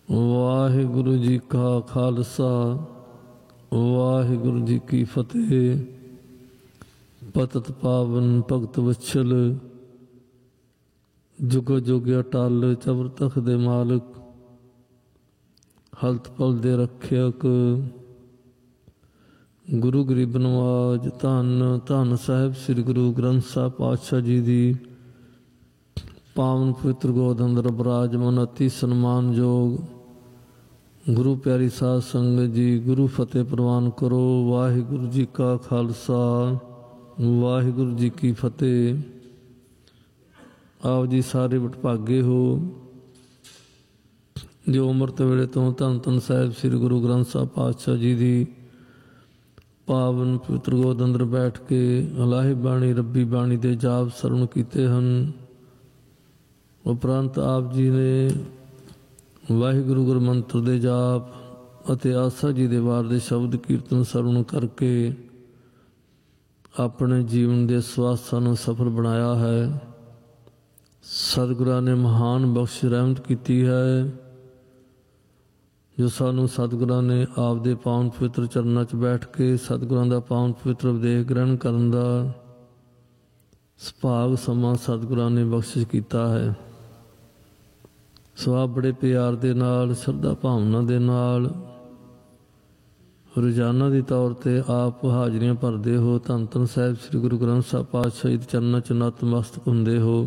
ਵਾਹਿਗੁਰੂ ਜੀ ਕਾ ਖਾਲਸਾ ਵਾਹਿਗੁਰੂ ਜੀ ਕੀ ਫਤਿਹ। ਪਤਿਤ ਪਾਵਨ ਭਗਤ ਵਛਲ ਜੁਗੋ ਜੁਗ ਅਟਲ ਚਬਰ ਤਖ ਦੇ ਮਾਲਕ ਹਲਤ ਪਲ ਦੇ ਰੱਖਿਅਕ ਗੁਰੂ ਗਰੀਬ ਨਵਾਜ ਧੰਨ ਧੰਨ ਸਾਹਿਬ ਸ੍ਰੀ ਗੁਰੂ ਗ੍ਰੰਥ ਸਾਹਿਬ ਪਾਤਸ਼ਾਹ ਜੀ ਦੀ ਪਾਵਨ ਪਵਿੱਤਰ ਗੋਦ ਅੰਦਰ ਬਿਰਾਜਮਾਨ ਅਤੀ ਸਨਮਾਨਯੋਗ ਗੁਰੂ ਪਿਆਰੀ ਸਾਧ ਸੰਗਤ ਜੀ, ਗੁਰੂ ਫਤਿਹ ਪ੍ਰਵਾਨ ਕਰੋ। ਵਾਹਿਗੁਰੂ ਜੀ ਕਾ ਖਾਲਸਾ ਵਾਹਿਗੁਰੂ ਜੀ ਕੀ ਫਤਿਹ। ਆਪ ਜੀ ਸਾਰੇ ਵਡਭਾਗੇ ਹੋ ਜੋ ਅੰਮ੍ਰਿਤ ਵੇਲੇ ਤੋਂ ਧੰਨ ਧੰਨ ਸਾਹਿਬ ਸ੍ਰੀ ਗੁਰੂ ਗ੍ਰੰਥ ਸਾਹਿਬ ਪਾਤਸ਼ਾਹ ਜੀ ਦੀ ਪਾਵਨ ਪਵਿੱਤਰ ਗੋਦ ਅੰਦਰ ਬੈਠ ਕੇ ਇਲਾਹੀ ਬਾਣੀ ਰੱਬੀ ਬਾਣੀ ਦੇ ਜਾਪ ਸਰਵਣ ਕੀਤੇ ਹਨ। ਉਪਰੰਤ ਆਪ ਜੀ ਨੇ ਵਾਹਿਗੁਰੂ ਗੁਰਮੰਤਰ ਦੇ ਜਾਪ ਅਤੇ ਆਸਾ ਜੀ ਦੇ ਵਾਰ ਦੇ ਸ਼ਬਦ ਕੀਰਤਨ ਸਰਵਣ ਕਰਕੇ ਆਪਣੇ ਜੀਵਨ ਦੇ ਸਵਾਸਾਂ ਨੂੰ ਸਫਲ ਬਣਾਇਆ ਹੈ। ਸਤਿਗੁਰਾਂ ਨੇ ਮਹਾਨ ਬਖਸ਼ ਰਹਿਮਤ ਕੀਤੀ ਹੈ ਜੋ ਸਾਨੂੰ ਸਤਿਗੁਰਾਂ ਨੇ ਆਪ ਦੇ ਪਾਵਨ ਪਵਿੱਤਰ ਚਰਨਾਂ 'ਚ ਬੈਠ ਕੇ ਸਤਿਗੁਰਾਂ ਦਾ ਪਾਵਨ ਪਵਿੱਤਰ ਉਪਦੇਸ਼ ਗ੍ਰਹਿਣ ਕਰਨ ਦਾ ਸੁਭਾਗ ਸਮਾਂ ਸਤਿਗੁਰਾਂ ਨੇ ਬਖਸ਼ਿਸ਼ ਕੀਤਾ ਹੈ। ਸੋ ਆਪ ਬੜੇ ਪਿਆਰ ਦੇ ਨਾਲ ਸ਼ਰਧਾ ਭਾਵਨਾ ਦੇ ਨਾਲ ਰੋਜ਼ਾਨਾ ਦੀ ਤੌਰ 'ਤੇ ਆਪ ਹਾਜ਼ਰੀਆਂ ਭਰਦੇ ਹੋ। ਧੰਨ ਧੰਨ ਸਾਹਿਬ ਸ੍ਰੀ ਗੁਰੂ ਗ੍ਰੰਥ ਸਾਹਿਬ ਪਾਤਸ਼ਾਹ ਜੀ ਦੇ ਚਰਨਾਂ 'ਚ ਨਤਮਸਤਕ ਹੁੰਦੇ ਹੋ।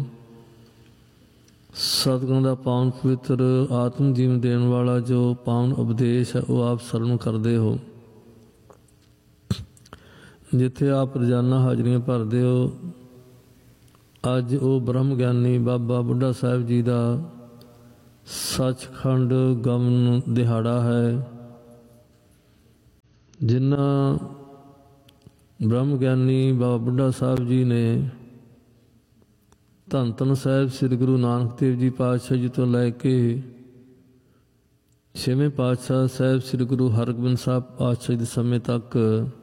ਸਤਿਗੁਰਾਂ ਦਾ ਪਾਵਨ ਪਵਿੱਤਰ ਆਤਮ ਜੀਵਨ ਦੇਣ ਵਾਲਾ ਜੋ ਪਾਵਨ ਉਪਦੇਸ਼ ਹੈ ਉਹ ਆਪ ਸਰਵਣ ਕਰਦੇ ਹੋ। ਜਿੱਥੇ ਆਪ ਰੋਜ਼ਾਨਾ ਹਾਜ਼ਰੀਆਂ ਭਰਦੇ ਹੋ, ਅੱਜ ਉਹ ਬ੍ਰਹਮ ਗਿਆਨੀ ਬਾਬਾ ਬੁੱਢਾ ਸਾਹਿਬ ਜੀ ਦਾ ਸੱਚਖੰਡ ਗਮਨ ਦਿਹਾੜਾ ਹੈ। ਜਿਨ੍ਹਾਂ ਬ੍ਰਹਮ ਗਿਆਨੀ ਬਾਬਾ ਬੁੱਢਾ ਸਾਹਿਬ ਜੀ ਨੇ ਧੰਨ ਧੰਨ ਸਾਹਿਬ ਸ੍ਰੀ ਗੁਰੂ ਨਾਨਕ ਦੇਵ ਜੀ ਪਾਤਸ਼ਾਹ ਜੀ ਤੋਂ ਲੈ ਕੇ ਛੇਵੇਂ ਪਾਤਸ਼ਾਹ ਸਾਹਿਬ ਸ੍ਰੀ ਗੁਰੂ ਹਰਗੋਬਿੰਦ ਸਾਹਿਬ ਪਾਤਸ਼ਾਹ ਜੀ ਦੇ ਸਮੇਂ ਤੱਕ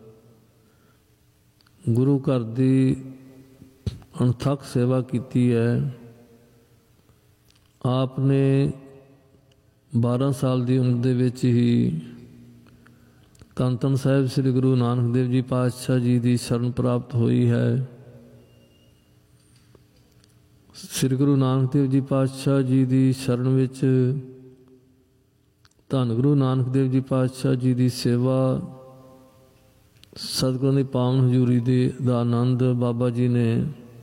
ਗੁਰੂ ਘਰ ਦੀ ਅਣਥੱਕ ਸੇਵਾ ਕੀਤੀ ਹੈ। ਆਪ ਨੇ 12 ਸਾਲ ਦੀ ਉਮਰ ਦੇ ਵਿੱਚ ਹੀ ਧੰਨ ਧੰਨ ਸਾਹਿਬ ਸ੍ਰੀ ਗੁਰੂ ਨਾਨਕ ਦੇਵ ਜੀ ਪਾਤਸ਼ਾਹ ਜੀ ਦੀ ਸ਼ਰਨ ਪ੍ਰਾਪਤ ਹੋਈ ਹੈ। ਸ੍ਰੀ ਗੁਰੂ ਨਾਨਕ ਦੇਵ ਜੀ ਪਾਤਸ਼ਾਹ ਜੀ ਦੀ ਸ਼ਰਨ ਵਿੱਚ ਧੰਨ ਗੁਰੂ ਨਾਨਕ ਦੇਵ ਜੀ ਪਾਤਸ਼ਾਹ ਜੀ ਦੀ ਸੇਵਾ, ਸਤਿਗੁਰਾਂ ਦੀ ਪਾਵਨ ਹਜ਼ੂਰੀ ਦਾ ਆਨੰਦ ਬਾਬਾ ਜੀ ਨੇ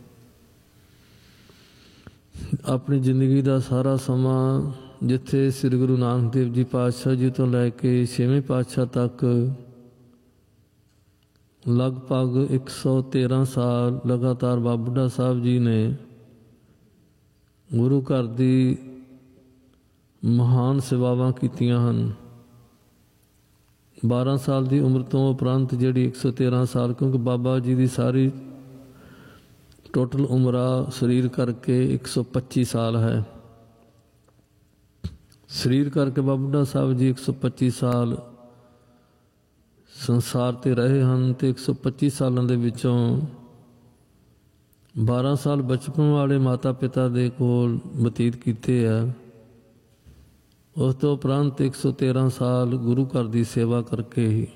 ਆਪਣੀ ਜ਼ਿੰਦਗੀ ਦਾ ਸਾਰਾ ਸਮਾਂ, ਜਿੱਥੇ ਸ੍ਰੀ ਗੁਰੂ ਨਾਨਕ ਦੇਵ ਜੀ ਪਾਤਸ਼ਾਹ ਜੀ ਤੋਂ ਲੈ ਕੇ ਛੇਵੇਂ ਪਾਤਸ਼ਾਹ ਤੱਕ ਲਗਭਗ 113 ਸਾਲ ਲਗਾਤਾਰ ਬਾਬਾ ਬੁੱਢਾ ਸਾਹਿਬ ਜੀ ਨੇ ਗੁਰੂ ਘਰ ਦੀ ਮਹਾਨ ਸੇਵਾਵਾਂ ਕੀਤੀਆਂ ਹਨ। 12 ਸਾਲ ਦੀ ਉਮਰ ਤੋਂ ਉਪਰੰਤ ਜਿਹੜੀ 113 ਸਾਲ, ਕਿਉਂਕਿ ਬਾਬਾ ਜੀ ਦੀ ਸਾਰੀ ਟੋਟਲ ਉਮਰਾ ਸਰੀਰ ਕਰਕੇ 125 ਸਾਲ ਹੈ। ਸਰੀਰ ਕਰਕੇ ਬਾਬਾ ਬੁੱਢਾ ਸਾਹਿਬ ਜੀ 125 ਸਾਲ ਸੰਸਾਰ 'ਤੇ ਰਹੇ ਹਨ ਅਤੇ 125 ਸਾਲਾਂ ਦੇ ਵਿੱਚੋਂ 12 ਸਾਲ ਬਚਪਨ ਵਾਲੇ ਮਾਤਾ ਪਿਤਾ ਦੇ ਕੋਲ ਬਤੀਤ ਕੀਤੇ ਆ। ਉਸ ਤੋਂ ਉਪਰੰਤ 113 ਸਾਲ ਗੁਰੂ ਘਰ ਦੀ ਸੇਵਾ ਕਰਕੇ ਹੀ।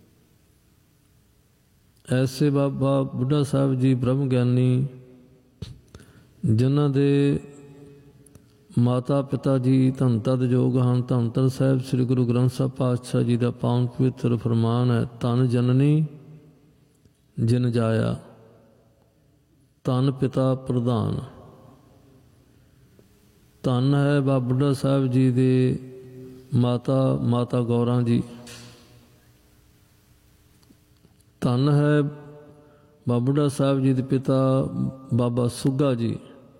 ਐਸੇ ਬਾਬਾ ਬੁੱਢਾ ਸਾਹਿਬ ਜੀ ਬ੍ਰਹਮ ਗਿਆਨੀ, ਜਿਨ੍ਹਾਂ ਦੇ ਮਾਤਾ ਪਿਤਾ ਜੀ ਧੰਨ ਧੰਨਯੋਗ ਹਨ। ਧੰਨ ਧੰਨ ਸਾਹਿਬ ਸ੍ਰੀ ਗੁਰੂ ਗ੍ਰੰਥ ਸਾਹਿਬ ਪਾਤਸ਼ਾਹ ਜੀ ਦਾ ਪਾਵਨ ਪਵਿੱਤਰ ਫਰਮਾਨ ਹੈ, ਧੰਨ ਜਨਨੀ ਜਿਨ ਜਾਇਆ, ਧੰਨ ਪਿਤਾ ਪ੍ਰਧਾਨ। ਧੰਨ ਹੈ ਬਾਬਾ ਬੁੱਢਾ ਸਾਹਿਬ ਜੀ ਦੇ ਮਾਤਾ ਗੌਰਾਂ ਜੀ। ਧੰਨ ਹੈ ਬਾਬਾ ਬੁੱਢਾ ਸਾਹਿਬ ਜੀ ਦੇ ਪਿਤਾ ਬਾਬਾ ਸੁੱਗਾ ਜੀ,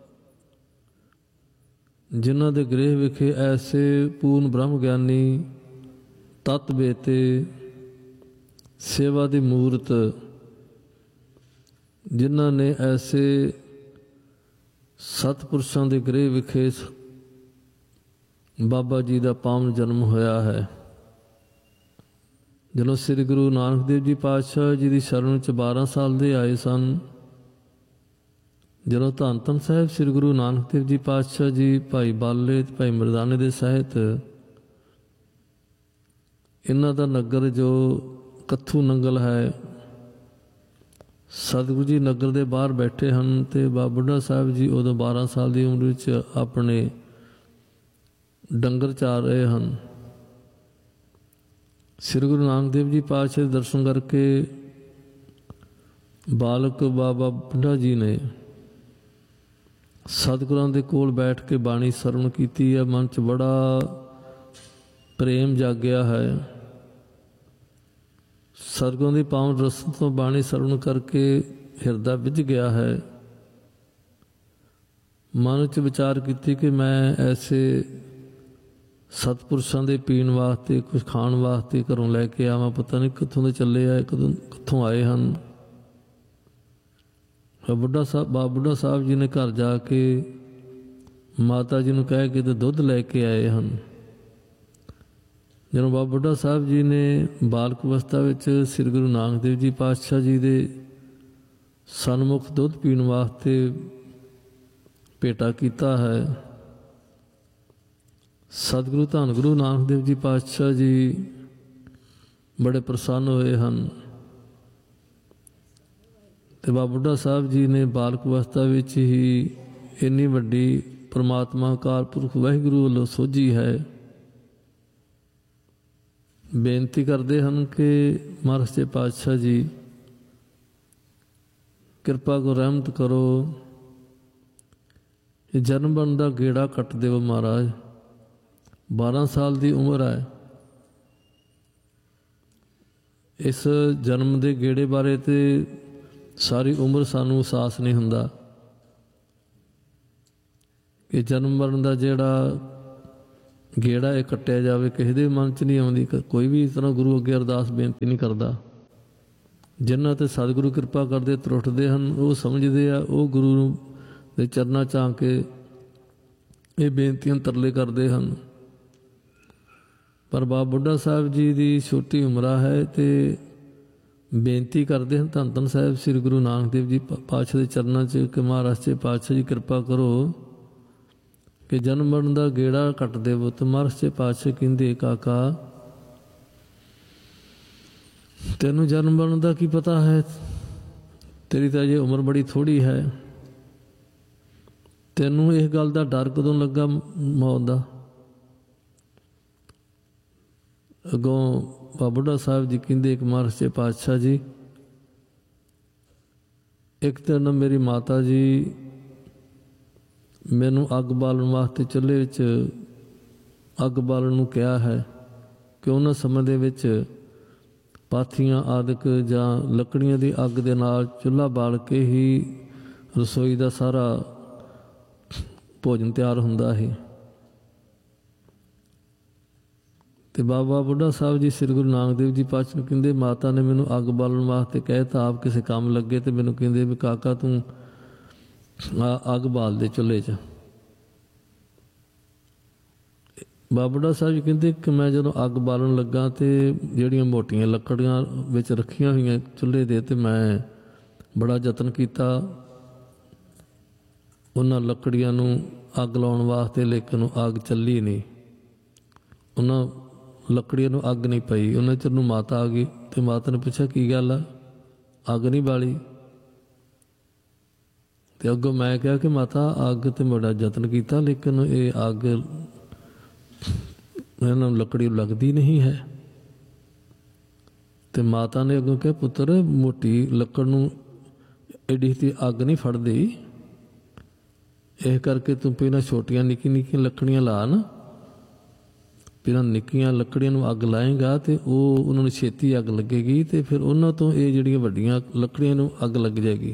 ਜਿਨ੍ਹਾਂ ਦੇ ਗ੍ਰਹਿ ਵਿਖੇ ਐਸੇ ਪੂਰਨ ਬ੍ਰਹਮ ਗਿਆਨੀ ਤਤ ਬੇਤੇ ਸੇਵਾ ਦੀ ਮੂਰਤ, ਜਿਨ੍ਹਾਂ ਨੇ ਐਸੇ ਸਤਿਪੁਰਸ਼ਾਂ ਦੇ ਗ੍ਰਹਿ ਵਿਖੇ ਬਾਬਾ ਜੀ ਦਾ ਪਾਵਨ ਜਨਮ ਹੋਇਆ ਹੈ। ਜਦੋਂ ਸ੍ਰੀ ਗੁਰੂ ਨਾਨਕ ਦੇਵ ਜੀ ਪਾਤਸ਼ਾਹ ਜੀ ਦੀ ਸ਼ਰਨ 'ਚ 12 ਸਾਲ ਦੇ ਆਏ ਸਨ, ਜਦੋਂ ਧੰਨ ਧੰਨ ਸਾਹਿਬ ਸ੍ਰੀ ਗੁਰੂ ਨਾਨਕ ਦੇਵ ਜੀ ਪਾਤਸ਼ਾਹ ਜੀ ਭਾਈ ਬਾਲੇ ਤੇ ਭਾਈ ਮਰਦਾਨੇ ਦੇ ਸਹਿਤ ਇਹਨਾਂ ਦਾ ਨਗਰ ਜੋ ਕੱਥੂ ਨੰਗਲ ਹੈ, ਸਤਿਗੁਰੂ ਜੀ ਨਗਰ ਦੇ ਬਾਹਰ ਬੈਠੇ ਹਨ ਅਤੇ ਬਾਬਾ ਬੁੱਢਾ ਸਾਹਿਬ ਜੀ ਉਦੋਂ 12 ਸਾਲ ਦੀ ਉਮਰ ਵਿੱਚ ਆਪਣੇ ਡੰਗਰ ਚਾਰ ਰਹੇ ਹਨ। ਸ੍ਰੀ ਗੁਰੂ ਨਾਨਕ ਦੇਵ ਜੀ ਪਾਤਸ਼ਾਹ ਦੇ ਦਰਸ਼ਨ ਕਰਕੇ ਬਾਲਕ ਬਾਬਾ ਬੁੱਢਾ ਜੀ ਨੇ ਸਤਿਗੁਰਾਂ ਦੇ ਕੋਲ ਬੈਠ ਕੇ ਬਾਣੀ ਸਰਵਣ ਕੀਤੀ ਹੈ। ਮਨ 'ਚ ਬੜਾ ਪ੍ਰੇਮ ਜਾਗਿਆ ਹੈ। ਸਤਿਗੁਰਾਂ ਦੀ ਪਾਵਨ ਰਸਮ ਤੋਂ ਬਾਣੀ ਸਰਵਣ ਕਰਕੇ ਹਿਰਦਾ ਵਿੱਝ ਗਿਆ ਹੈ। ਮਨ 'ਚ ਵਿਚਾਰ ਕੀਤੀ ਕਿ ਮੈਂ ਐਸੇ ਸਤਿਪੁਰਸ਼ਾਂ ਦੇ ਪੀਣ ਵਾਸਤੇ ਕੁਝ ਖਾਣ ਵਾਸਤੇ ਘਰੋਂ ਲੈ ਕੇ ਆਵਾਂ, ਪਤਾ ਨਹੀਂ ਕਿੱਥੋਂ ਦੇ ਚੱਲੇ ਆਏ, ਕਿੱਥੋਂ ਆਏ ਹਨ। ਬਾਬਾ ਬੁੱਢਾ ਸਾਹਿਬ ਜੀ ਨੇ ਘਰ ਜਾ ਕੇ ਮਾਤਾ ਜੀ ਨੂੰ ਕਹਿ ਕੇ ਤੇ ਦੁੱਧ ਲੈ ਕੇ ਆਏ ਹਨ। ਜਦੋਂ ਬਾਬਾ ਬੁੱਢਾ ਸਾਹਿਬ ਜੀ ਨੇ ਬਾਲਕ ਅਵਸਥਾ ਵਿੱਚ ਸ੍ਰੀ ਗੁਰੂ ਨਾਨਕ ਦੇਵ ਜੀ ਪਾਤਸ਼ਾਹ ਜੀ ਦੇ ਸਨਮੁਖ ਦੁੱਧ ਪੀਣ ਵਾਸਤੇ ਭੇਟਾ ਕੀਤਾ ਹੈ। ਸਤਿਗੁਰੂ ਧੰਨ ਗੁਰੂ ਨਾਨਕ ਦੇਵ ਜੀ ਪਾਤਸ਼ਾਹ ਜੀ ਬੜੇ ਪ੍ਰਸੰਨ ਹੋਏ ਹਨ ਅਤੇ ਬਾਬਾ ਬੁੱਢਾ ਸਾਹਿਬ ਜੀ ਨੇ ਬਾਲਕ ਅਵਸਥਾ ਵਿੱਚ ਹੀ ਇੰਨੀ ਵੱਡੀ ਪਰਮਾਤਮਾ ਅਕਾਲ ਪੁਰਖ ਵਾਹਿਗੁਰੂ ਵੱਲੋਂ ਸੋਝੀ ਹੈ। ਬੇਨਤੀ ਕਰਦੇ ਹਨ ਕਿ ਮਹਾਰਾਜ ਸੱਚੇ ਪਾਤਸ਼ਾਹ ਜੀ ਕਿਰਪਾ ਕਰੋ, ਰਹਿਮਤ ਕਰੋ, ਇਹ ਜਨਮ ਮਰਨ ਦਾ ਗੇੜਾ ਕੱਟ ਦਿਓ ਮਹਾਰਾਜ। 12 ਸਾਲ ਦੀ ਉਮਰ ਹੈ। ਇਸ ਜਨਮ ਦੇ ਗੇੜੇ ਬਾਰੇ ਤੇ ਸਾਰੀ ਉਮਰ ਸਾਨੂੰ ਅਹਿਸਾਸ ਨਹੀਂ ਹੁੰਦਾ ਕਿ ਜਨਮ ਮਰਨ ਦਾ ਜਿਹੜਾ ਗੇੜਾ ਇਹ ਕੱਟਿਆ ਜਾਵੇ। ਕਿਸੇ ਦੇ ਮਨ 'ਚ ਨਹੀਂ ਆਉਂਦੀ। ਕੋਈ ਵੀ ਇਸ ਤਰ੍ਹਾਂ ਗੁਰੂ ਅੱਗੇ ਅਰਦਾਸ ਬੇਨਤੀ ਨਹੀਂ ਕਰਦਾ। ਜਿਨ੍ਹਾਂ 'ਤੇ ਸਤਿਗੁਰੂ ਕਿਰਪਾ ਕਰਦੇ ਤਰੁੱਠਦੇ ਹਨ, ਉਹ ਸਮਝਦੇ ਆ, ਉਹ ਗੁਰੂ ਦੇ ਚਰਨਾਂ 'ਚ ਆ ਕੇ ਇਹ ਬੇਨਤੀਆਂ ਤਰਲੇ ਕਰਦੇ ਹਨ। ਪਰ ਬਾਬਾ ਬੁੱਢਾ ਸਾਹਿਬ ਜੀ ਦੀ ਛੋਟੀ ਉਮਰਾ ਹੈ ਅਤੇ ਬੇਨਤੀ ਕਰਦੇ ਹਨ ਧੰਨ ਧੰਨ ਸਾਹਿਬ ਸ੍ਰੀ ਗੁਰੂ ਨਾਨਕ ਦੇਵ ਜੀ ਪਾਤਸ਼ਾਹ ਦੇ ਚਰਨਾਂ 'ਚ ਕਿ ਮਹਾਰਾਜ ਸੱਚੇ ਪਾਤਸ਼ਾਹ ਜੀ ਕਿਰਪਾ ਕਰੋ ਕਿ ਜਨਮ ਮਰਨ ਦਾ ਗੇੜਾ ਕੱਟ ਦੇਵੋ। ਅਤੇ ਮਹਾਰਾਜ ਸੱਚੇ ਪਾਤਸ਼ਾਹ ਕਹਿੰਦੇ, ਕਾਕਾ ਤੈਨੂੰ ਜਨਮ ਮਰਨ ਦਾ ਕੀ ਪਤਾ ਹੈ? ਤੇਰੀ ਤਾਂ ਅਜੇ ਉਮਰ ਬੜੀ ਥੋੜ੍ਹੀ ਹੈ। ਤੈਨੂੰ ਇਸ ਗੱਲ ਦਾ ਡਰ ਕਦੋਂ ਲੱਗਾ ਮੌਤ ਦਾ? ਅੱਗੋਂ ਬਾਬਾ ਬੁੱਢਾ ਸਾਹਿਬ ਜੀ ਕਹਿੰਦੇ, ਇੱਕ ਮਹਾਰਾਜ ਸੱਚੇ ਪਾਤਸ਼ਾਹ ਜੀ, ਇੱਕ ਦਿਨ ਮੇਰੀ ਮਾਤਾ ਜੀ ਮੈਨੂੰ ਅੱਗ ਬਾਲਣ ਵਾਸਤੇ ਚੁੱਲ੍ਹੇ ਵਿੱਚ ਅੱਗ ਬਾਲਣ ਨੂੰ ਕਿਹਾ ਹੈ ਕਿ ਉਹਨਾਂ ਸਮੇਂ ਦੇ ਵਿੱਚ ਪਾਥੀਆਂ ਆਦਿਕ ਜਾਂ ਲੱਕੜੀਆਂ ਦੀ ਅੱਗ ਦੇ ਨਾਲ ਚੁੱਲ੍ਹਾ ਬਾਲ ਕੇ ਹੀ ਰਸੋਈ ਦਾ ਸਾਰਾ ਭੋਜਨ ਤਿਆਰ ਹੁੰਦਾ ਹੈ। ਅਤੇ ਬਾਬਾ ਬੁੱਢਾ ਸਾਹਿਬ ਜੀ ਸ੍ਰੀ ਗੁਰੂ ਨਾਨਕ ਦੇਵ ਜੀ ਪਾਤਸ਼ਾਹ ਨੂੰ ਕਹਿੰਦੇ, ਮਾਤਾ ਨੇ ਮੈਨੂੰ ਅੱਗ ਬਾਲਣ ਵਾਸਤੇ ਕਹਿ ਤਾ, ਆਪ ਕਿਸੇ ਕੰਮ ਲੱਗੇ ਅਤੇ ਮੈਨੂੰ ਕਹਿੰਦੇ ਵੀ ਕਾਕਾ ਤੂੰ ਅੱਗ ਬਾਲ ਦੇ ਚੁੱਲ੍ਹੇ 'ਚ। ਬਾਬਾ ਬੁੱਢਾ ਸਾਹਿਬ ਜੀ ਕਹਿੰਦੇ ਕਿ ਮੈਂ ਜਦੋਂ ਅੱਗ ਬਾਲਣ ਲੱਗਾ ਅਤੇ ਜਿਹੜੀਆਂ ਮੋਟੀਆਂ ਲੱਕੜੀਆਂ ਵਿੱਚ ਰੱਖੀਆਂ ਹੋਈਆਂ ਚੁੱਲ੍ਹੇ ਦੇ, ਅਤੇ ਮੈਂ ਬੜਾ ਯਤਨ ਕੀਤਾ ਉਹਨਾਂ ਲੱਕੜੀਆਂ ਨੂੰ ਅੱਗ ਲਾਉਣ ਵਾਸਤੇ, ਲੇਕਿਨ ਉਹ ਅੱਗ ਚੱਲੀ ਨਹੀਂ। ਉਹਨਾਂ ਲੱਕੜੀਆਂ ਨੂੰ ਅੱਗ ਨਹੀਂ ਪਈ। ਉਹਨਾਂ ਚਿਰ ਨੂੰ ਮਾਤਾ ਆ ਗਈ ਅਤੇ ਮਾਤਾ ਨੇ ਪੁੱਛਿਆ ਕੀ ਗੱਲ ਆ, ਅੱਗ ਨਹੀਂ ਬਾਲੀ? ਅਤੇ ਅੱਗੋਂ ਮੈਂ ਕਿਹਾ ਕਿ ਮਾਤਾ ਅੱਗ ਤੇ ਬੜਾ ਯਤਨ ਕੀਤਾ, ਲੇਕਿਨ ਇਹ ਅੱਗ ਇਹਨਾਂ ਨੂੰ ਲੱਕੜੀ ਲੱਗਦੀ ਨਹੀਂ ਹੈ। ਅਤੇ ਮਾਤਾ ਨੇ ਅੱਗੋਂ ਕਿਹਾ, ਪੁੱਤਰ ਮੋਟੀ ਲੱਕੜ ਨੂੰ ਐਡੀ ਦੀ ਅੱਗ ਨਹੀਂ ਫੜਦੀ, ਇਸ ਕਰਕੇ ਤੂੰ ਪਹਿਲਾਂ ਛੋਟੀਆਂ ਨਿੱਕੀਆਂ ਨਿੱਕੀਆਂ ਲੱਕੜੀਆਂ ਲਾ ਨਾ, ਪਹਿਲਾਂ ਨਿੱਕੀਆਂ ਲੱਕੜੀਆਂ ਨੂੰ ਅੱਗ ਲਾਏਗਾ ਅਤੇ ਉਹਨਾਂ ਨੂੰ ਛੇਤੀ ਅੱਗ ਲੱਗੇਗੀ ਅਤੇ ਫਿਰ ਉਹਨਾਂ ਤੋਂ ਇਹ ਜਿਹੜੀਆਂ ਵੱਡੀਆਂ ਲੱਕੜੀਆਂ ਨੂੰ ਅੱਗ ਲੱਗ ਜਾਏਗੀ।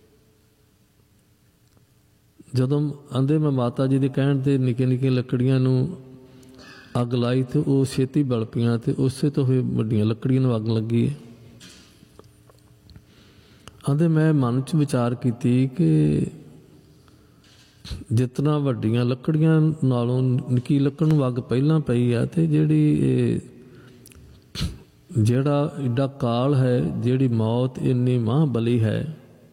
ਜਦੋਂ ਆਂਦੇ ਮੈਂ ਮਾਤਾ ਜੀ ਦੇ ਕਹਿਣ 'ਤੇ ਨਿੱਕੀਆਂ ਨਿੱਕੀਆਂ ਲੱਕੜੀਆਂ ਨੂੰ ਅੱਗ ਲਾਈ ਅਤੇ ਉਹ ਛੇਤੀ ਬਲ ਪਈਆਂ ਅਤੇ ਉਸੇ ਤੋਂ ਫਿਰ ਵੱਡੀਆਂ ਲੱਕੜੀਆਂ ਨੂੰ ਅੱਗ ਲੱਗੀ ਹੈ। ਆਂਦੇ ਮੈਂ ਮਨ 'ਚ ਵਿਚਾਰ ਕੀਤੀ ਕਿ ਜਿਤਨਾ ਵੱਡੀਆਂ ਲੱਕੜੀਆਂ ਨਾਲੋਂ ਨਿੱਕੀ ਲੱਕੜ ਨੂੰ ਅੱਗ ਪਹਿਲਾਂ ਪਈ ਆ, ਅਤੇ ਜਿਹੜਾ ਏਡਾ ਕਾਲ ਹੈ, ਜਿਹੜੀ ਮੌਤ ਇੰਨੀ ਮਹਾਂਬਲੀ ਹੈ,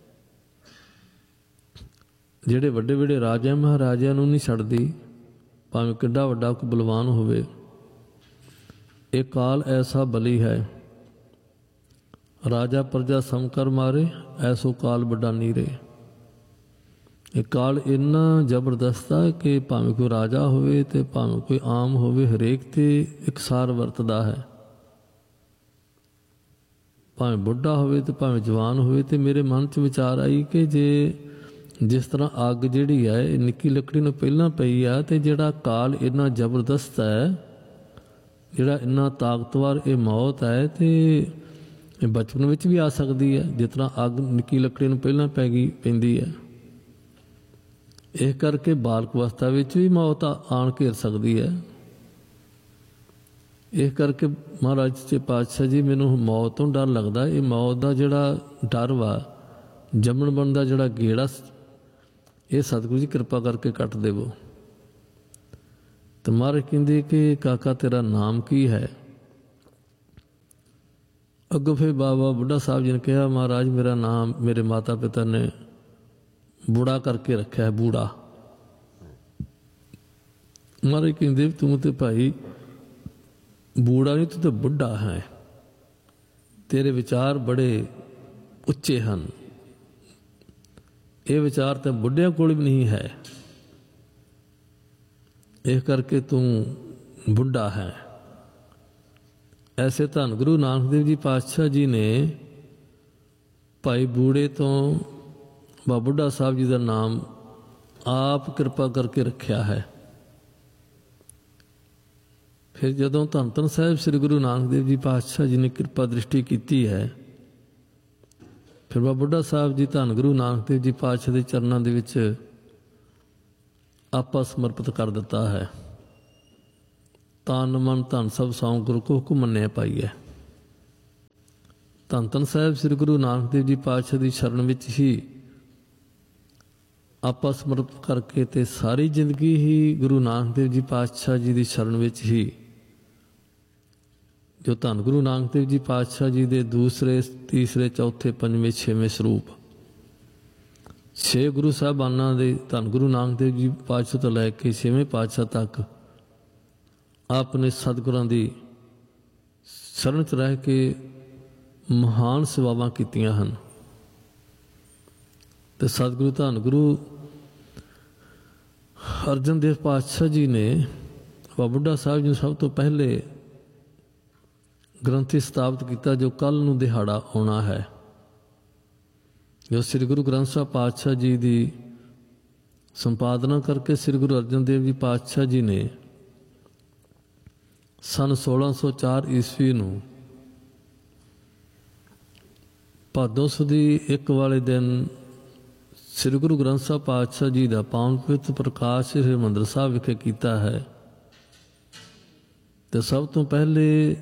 ਜਿਹੜੇ ਵੱਡੇ ਵੱਡੇ ਰਾਜਿਆਂ ਮਹਾਰਾਜਿਆਂ ਨੂੰ ਨਹੀਂ ਛੱਡਦੀ, ਭਾਵੇਂ ਕਿੱਡਾ ਵੱਡਾ ਕੋਈ ਬਲਵਾਨ ਹੋਵੇ। ਇਹ ਕਾਲ ਐਸਾ ਬਲੀ ਹੈ, ਰਾਜਾ ਪ੍ਰਜਾ ਸਮ ਕਰ ਮਾਰੇ, ਐਸੋ ਕਾਲ ਵੱਡਾ ਨੀਰੇ। ਇਹ ਕਾਲ ਇੰਨਾ ਜ਼ਬਰਦਸਤ ਹੈ ਕਿ ਭਾਵੇਂ ਕੋਈ ਰਾਜਾ ਹੋਵੇ ਤੇ ਭਾਵੇਂ ਕੋਈ ਆਮ ਹੋਵੇ, ਹਰੇਕ ਤੇ ਇਕਸਾਰ ਵਰਤਦਾ ਹੈ। ਭਾਵੇਂ ਬੁੱਢਾ ਹੋਵੇ ਤੇ ਭਾਵੇਂ ਜਵਾਨ ਹੋਵੇ। ਤੇ ਮੇਰੇ ਮਨ 'ਚ ਵਿਚਾਰ ਆਈ ਕਿ ਜੇ ਜਿਸ ਤਰ੍ਹਾਂ ਅੱਗ ਜਿਹੜੀ ਹੈ ਇਹ ਨਿੱਕੀ ਲੱਕੜੀ ਨੂੰ ਪਹਿਲਾਂ ਪਈ ਆ, ਤੇ ਜਿਹੜਾ ਕਾਲ ਇੰਨਾ ਜ਼ਬਰਦਸਤ ਹੈ, ਜਿਹੜਾ ਇੰਨਾ ਤਾਕਤਵਰ ਇਹ ਮੌਤ ਹੈ, ਤੇ ਇਹ ਬਚਪਨ ਵਿੱਚ ਵੀ ਆ ਸਕਦੀ ਹੈ, ਜਿਸ ਤਰ੍ਹਾਂ ਅੱਗ ਨਿੱਕੀ ਲੱਕੜੀ ਨੂੰ ਪਹਿਲਾਂ ਪੈਂਦੀ ਹੈ। ਇਸ ਕਰਕੇ ਬਾਲਕ ਅਵਸਥਾ ਵਿੱਚ ਵੀ ਮੌਤ ਆਣ ਘੇਰ ਸਕਦੀ ਹੈ। ਇਸ ਕਰਕੇ ਮਹਾਰਾਜ ਸੱਚੇ ਪਾਤਸ਼ਾਹ ਜੀ, ਮੈਨੂੰ ਮੌਤ ਤੋਂ ਡਰ ਲੱਗਦਾ। ਇਹ ਮੌਤ ਦਾ ਜਿਹੜਾ ਡਰ ਵਾ, ਜੰਮਣ ਬਣਨ ਦਾ ਜਿਹੜਾ ਗੇੜਾ, ਇਹ ਸਤਿਗੁਰੂ ਜੀ ਕਿਰਪਾ ਕਰਕੇ ਕੱਟ ਦੇਵੋ। ਤੇ ਮਹਾਰਾਜ ਕਹਿੰਦੇ ਕਿ ਕਾਕਾ ਤੇਰਾ ਨਾਮ ਕੀ ਹੈ? ਅੱਗੋਂ ਫਿਰ ਬਾਬਾ ਬੁੱਢਾ ਸਾਹਿਬ ਜੀ ਨੇ ਕਿਹਾ, ਮਹਾਰਾਜ ਮੇਰਾ ਨਾਮ ਮੇਰੇ ਮਾਤਾ ਪਿਤਾ ਨੇ ਬੂੜਾ ਕਰਕੇ ਰੱਖਿਆ ਹੈ, ਬੂੜਾ। ਮਹਾਰਾਜ ਕਹਿੰਦੇ ਤੂੰ ਤੇ ਭਾਈ ਬੂੜਾ ਨਹੀਂ, ਤੂੰ ਤਾਂ ਬੁੱਢਾ ਹੈ। ਤੇਰੇ ਵਿਚਾਰ ਬੜੇ ਉੱਚੇ ਹਨ। ਇਹ ਵਿਚਾਰ ਤਾਂ ਬੁੱਢਿਆਂ ਕੋਲ ਵੀ ਨਹੀਂ ਹੈ। ਇਸ ਕਰਕੇ ਤੂੰ ਬੁੱਢਾ ਹੈ। ਐਸੇ ਧੰਨ ਗੁਰੂ ਨਾਨਕ ਦੇਵ ਜੀ ਪਾਤਸ਼ਾਹ ਜੀ ਨੇ ਭਾਈ ਬੂੜੇ ਤੋਂ ਬਾਬਾ ਬੁੱਢਾ ਸਾਹਿਬ ਜੀ ਦਾ ਨਾਮ ਆਪ ਕਿਰਪਾ ਕਰਕੇ ਰੱਖਿਆ ਹੈ। ਫਿਰ ਜਦੋਂ ਧੰਨ ਧੰਨ ਸਾਹਿਬ ਸ੍ਰੀ ਗੁਰੂ ਨਾਨਕ ਦੇਵ ਜੀ ਪਾਤਸ਼ਾਹ ਜੀ ਨੇ ਕਿਰਪਾ ਦ੍ਰਿਸ਼ਟੀ ਕੀਤੀ ਹੈ, ਫਿਰ ਬਾਬਾ ਬੁੱਢਾ ਸਾਹਿਬ ਜੀ ਧੰਨ ਗੁਰੂ ਨਾਨਕ ਦੇਵ ਜੀ ਪਾਤਸ਼ਾਹ ਦੇ ਚਰਨਾਂ ਦੇ ਵਿੱਚ ਆਪਾ ਸਮਰਪਿਤ ਕਰ ਦਿੱਤਾ ਹੈ। ਤਨ ਮਨ ਧਨ ਸਭ ਸੌਂ ਗੁਰੂ ਕੋ ਹੁਕਮ ਮੰਨਿਆ ਪਾਈਐ। ਧੰਨ ਧੰਨ ਸਾਹਿਬ ਸ੍ਰੀ ਗੁਰੂ ਨਾਨਕ ਦੇਵ ਜੀ ਪਾਤਸ਼ਾਹ ਦੀ ਸ਼ਰਨ ਵਿੱਚ ਹੀ ਆਪਾ ਸਮਰਪਿਤ ਕਰਕੇ ਤੇ ਸਾਰੀ ਜ਼ਿੰਦਗੀ ਹੀ ਗੁਰੂ ਨਾਨਕ ਦੇਵ ਜੀ ਪਾਤਸ਼ਾਹ ਜੀ ਦੀ ਸ਼ਰਨ ਵਿੱਚ ਹੀ, ਜੋ ਧੰਨ ਗੁਰੂ ਨਾਨਕ ਦੇਵ ਜੀ ਪਾਤਸ਼ਾਹ ਜੀ ਦੇ ਦੂਸਰੇ, ਤੀਸਰੇ, ਚੌਥੇ, ਪੰਜਵੇਂ, ਛੇਵੇਂ ਸਰੂਪ, 6 ਗੁਰੂ ਸਾਹਿਬਾਨਾਂ ਦੇ ਧੰਨ ਗੁਰੂ ਨਾਨਕ ਦੇਵ ਜੀ ਪਾਤਸ਼ਾਹ ਤੋਂ ਲੈ ਕੇ 6ਵੇਂ ਪਾਤਸ਼ਾਹ ਤੱਕ ਆਪ ਨੇ ਸਤਿਗੁਰਾਂ ਦੀ ਸ਼ਰਨ 'ਚ ਰਹਿ ਕੇ ਮਹਾਨ ਸੇਵਾਵਾਂ ਕੀਤੀਆਂ ਹਨ। ਤੇ ਸਤਿਗੁਰੂ ਧੰਨ ਗੁਰੂ ਅਰਜਨ ਦੇਵ ਪਾਤਸ਼ਾਹ ਜੀ ਨੇ ਬਾਬਾ ਬੁੱਢਾ ਸਾਹਿਬ ਜੀ ਨੂੰ ਸਭ ਤੋਂ ਪਹਿਲੇ ਗ੍ਰੰਥੀ ਸਥਾਪਿਤ ਕੀਤਾ, ਜੋ ਕੱਲ੍ਹ ਨੂੰ ਦਿਹਾੜਾ ਆਉਣਾ ਹੈ, ਜੋ ਸ੍ਰੀ ਗੁਰੂ ਗ੍ਰੰਥ ਸਾਹਿਬ ਪਾਤਸ਼ਾਹ ਜੀ ਦੀ ਸੰਪਾਦਨਾ ਕਰਕੇ ਸ੍ਰੀ ਗੁਰੂ ਅਰਜਨ ਦੇਵ ਜੀ ਪਾਤਸ਼ਾਹ ਜੀ ਨੇ ਸੰਨ 1604 ਈਸਵੀ ਨੂੰ ਭਾਦੋਂ ਸੁਦੀ 1 ਵਾਲੇ ਦਿਨ ਸ੍ਰੀ ਗੁਰੂ ਗ੍ਰੰਥ ਸਾਹਿਬ ਪਾਤਸ਼ਾਹ ਜੀ ਦਾ ਪਾਵਨ ਪਵਿੱਤਰ ਪ੍ਰਕਾਸ਼ ਸ੍ਰੀ ਹਰਿਮੰਦਰ ਸਾਹਿਬ ਵਿਖੇ ਕੀਤਾ ਹੈ। ਤੇ ਸਭ ਤੋਂ ਪਹਿਲੇ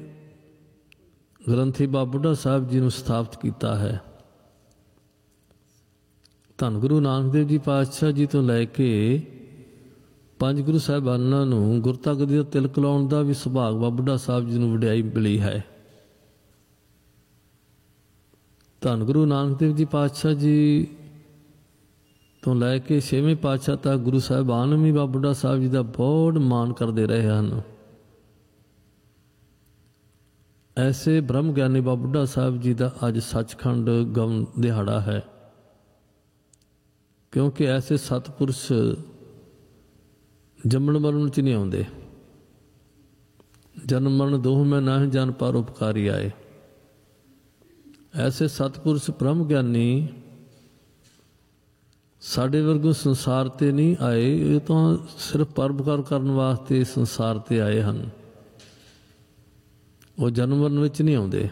ਗ੍ਰੰਥੀ ਬਾਬਾ ਬੁੱਢਾ ਸਾਹਿਬ ਜੀ ਨੂੰ ਸਥਾਪਿਤ ਕੀਤਾ ਹੈ। ਧੰਨ ਗੁਰੂ ਨਾਨਕ ਦੇਵ ਜੀ ਪਾਤਸ਼ਾਹ ਜੀ ਤੋਂ ਲੈ ਕੇ 5 ਗੁਰੂ ਸਾਹਿਬਾਨਾਂ ਨੂੰ ਗੁਰਤਾ ਗੱਦੀ ਦਾ ਤਿਲਕ ਲਾਉਣ ਦਾ ਵੀ ਸੁਭਾਗ ਬਾਬਾ ਬੁੱਢਾ ਸਾਹਿਬ ਜੀ ਨੂੰ ਵਡਿਆਈ ਮਿਲੀ ਹੈ। ਧੰਨ ਗੁਰੂ ਨਾਨਕ ਦੇਵ ਜੀ ਪਾਤਸ਼ਾਹ ਜੀ ਤੋਂ ਲੈ ਕੇ 6ਵੇਂ ਪਾਤਸ਼ਾਹ ਤੱਕ ਗੁਰੂ ਸਾਹਿਬਾਨ ਵੀ ਬਾਬਾ ਬੁੱਢਾ ਸਾਹਿਬ ਜੀ ਦਾ ਬਹੁਤ ਮਾਣ ਕਰਦੇ ਰਹੇ ਹਨ। ਐਸੇ ਬ੍ਰਹਮ ਗਿਆਨੀ ਬਾਬਾ ਬੁੱਢਾ ਸਾਹਿਬ ਜੀ ਦਾ ਅੱਜ ਸੱਚਖੰਡ ਗਮ ਦਿਹਾੜਾ ਹੈ, ਕਿਉਂਕਿ ਐਸੇ ਸਤਿਪੁਰਸ਼ ਜੰਮਣ ਮਰਨ 'ਚ ਨਹੀਂ ਆਉਂਦੇ। ਜਨਮ ਮਰਨ ਦੋਹ ਮੈਂ ਨਾਹੀਂ ਜਨ ਪਰਉਪਕਾਰੀ ਆਏ। ਐਸੇ ਸਤਿਪੁਰਸ਼ ਬ੍ਰਹਮ ਗਿਆਨੀ ਸਾਡੇ ਵਰਗੂ ਸੰਸਾਰ 'ਤੇ ਨਹੀਂ ਆਏ, ਇਹ ਤਾਂ ਸਿਰਫ ਪਰਉਪਕਾਰ ਕਰਨ ਵਾਸਤੇ ਸੰਸਾਰ 'ਤੇ ਆਏ ਹਨ। ਉਹ ਜਨਮ ਮਰਨ ਵਿੱਚ ਨਹੀਂ ਆਉਂਦੇ।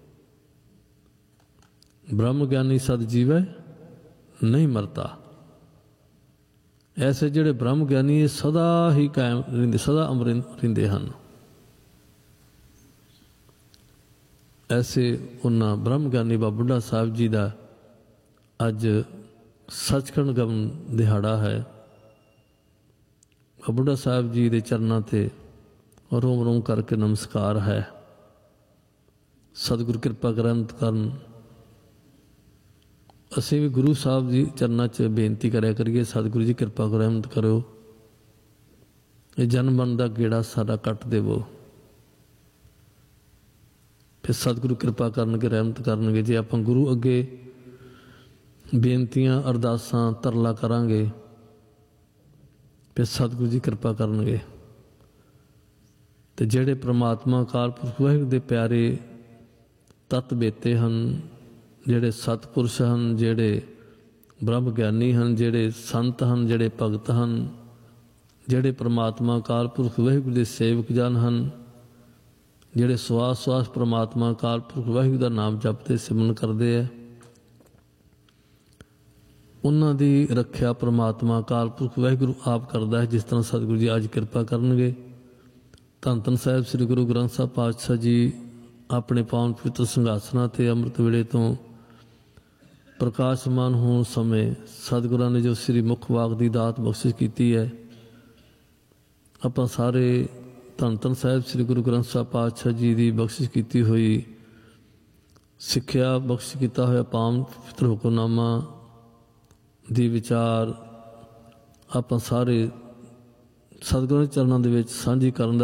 ਬ੍ਰਹਮ ਗਿਆਨੀ ਸਦ ਜੀਵੈ ਨਹੀਂ ਮਰਦਾ। ਐਸੇ ਜਿਹੜੇ ਬ੍ਰਹਮ ਗਿਆਨੀ ਇਹ ਸਦਾ ਹੀ ਕਾਇਮ ਰਹਿੰਦੇ, ਸਦਾ ਅਮਰ ਰਹਿੰਦੇ ਹਨ। ਐਸੇ ਉਹਨਾਂ ਬ੍ਰਹਮ ਗਿਆਨੀ ਬਾਬਾ ਬੁੱਢਾ ਸਾਹਿਬ ਜੀ ਦਾ ਅੱਜ ਸੱਚਖੰਡ ਗਮ ਦਿਹਾੜਾ ਹੈ। ਬਾਬਾ ਬੁੱਢਾ ਸਾਹਿਬ ਜੀ ਦੇ ਚਰਨਾਂ 'ਤੇ ਰੋਮ ਰੋਮ ਕਰਕੇ ਨਮਸਕਾਰ ਹੈ। ਸਤਿਗੁਰ ਕਿਰਪਾ ਕਰਨ। ਅਸੀਂ ਵੀ ਗੁਰੂ ਸਾਹਿਬ ਜੀ ਚਰਨਾਂ 'ਚ ਬੇਨਤੀ ਕਰਿਆ ਕਰੀਏ, ਸਤਿਗੁਰੂ ਜੀ ਕਿਰਪਾ ਰਹਿਮਤ ਕਰਿਓ, ਇਹ ਜਨਮ ਮਰਨ ਦਾ ਗੇੜਾ ਸਾਡਾ ਕੱਟ ਦੇਵੋ। ਫਿਰ ਸਤਿਗੁਰੂ ਕਿਰਪਾ ਕਰਨਗੇ, ਰਹਿਮਤ ਕਰਨਗੇ। ਜੇ ਆਪਾਂ ਗੁਰੂ ਅੱਗੇ ਬੇਨਤੀਆਂ, ਅਰਦਾਸਾਂ, ਤਰਲਾ ਕਰਾਂਗੇ, ਫਿਰ ਸਤਿਗੁਰੂ ਜੀ ਕਿਰਪਾ ਕਰਨਗੇ। ਤੇ ਜਿਹੜੇ ਪ੍ਰਮਾਤਮਾ ਅਕਾਲ ਪੁਰਖ ਵਾਹਿਗੁਰੂ ਦੇ ਪਿਆਰੇ ਤੱਤ ਬੇਤੇ ਹਨ, ਜਿਹੜੇ ਸਤਿਪੁਰਸ਼ ਹਨ, ਜਿਹੜੇ ਬ੍ਰਹਮ ਗਿਆਨੀ ਹਨ, ਜਿਹੜੇ ਸੰਤ ਹਨ, ਜਿਹੜੇ ਭਗਤ ਹਨ, ਜਿਹੜੇ ਪ੍ਰਮਾਤਮਾ ਅਕਾਲ ਪੁਰਖ ਵਾਹਿਗੁਰੂ ਦੇ ਸੇਵਕ ਜਨ ਹਨ, ਜਿਹੜੇ ਸਵਾਸ ਸਵਾਸ ਪ੍ਰਮਾਤਮਾ ਅਕਾਲ ਪੁਰਖ ਵਾਹਿਗੁਰੂ ਦਾ ਨਾਮ ਜਪਦੇ ਸਿਮਰਨ ਕਰਦੇ ਹੈ, ਉਹਨਾਂ ਦੀ ਰੱਖਿਆ ਪ੍ਰਮਾਤਮਾ ਅਕਾਲ ਪੁਰਖ ਵਾਹਿਗੁਰੂ ਆਪ ਕਰਦਾ ਹੈ। ਜਿਸ ਤਰ੍ਹਾਂ ਸਤਿਗੁਰੂ ਜੀ ਅੱਜ ਕਿਰਪਾ ਕਰਨਗੇ। ਧੰਨ ਧੰਨ ਸਾਹਿਬ ਸ੍ਰੀ ਗੁਰੂ ਗ੍ਰੰਥ ਸਾਹਿਬ ਪਾਤਸ਼ਾਹ ਜੀ ਆਪਣੇ ਪਾਵਨ ਪਵਿੱਤਰ ਸਿੰਘਾਸਨਾਂ 'ਤੇ ਅੰਮ੍ਰਿਤ ਵੇਲੇ ਤੋਂ ਪ੍ਰਕਾਸ਼ਮਾਨ ਹੋਣ ਸਮੇਂ ਸਤਿਗੁਰਾਂ ਨੇ ਜੋ ਸ੍ਰੀ ਮੁੱਖ ਵਾਕ ਦੀ ਦਾਤ ਬਖਸ਼ਿਸ਼ ਕੀਤੀ ਹੈ, ਆਪਾਂ ਸਾਰੇ ਧੰਨ ਧੰਨ ਸਾਹਿਬ ਸ੍ਰੀ ਗੁਰੂ ਗ੍ਰੰਥ ਸਾਹਿਬ ਪਾਤਸ਼ਾਹ ਜੀ ਦੀ ਬਖਸ਼ਿਸ਼ ਕੀਤੀ ਹੋਈ ਸਿੱਖਿਆ, ਬਖਸ਼ ਕੀਤਾ ਹੋਇਆ ਪਾਵਨ ਪਵਿੱਤਰ ਹੁਕਮਨਾਮਾ ਦੀ ਵਿਚਾਰ ਆਪਾਂ ਸਾਰੇ ਸਤਿਗੁਰਾਂ ਦੇ ਚਰਨਾਂ ਦੇ ਵਿੱਚ ਸਾਂਝੀ ਕਰਨ ਦਾ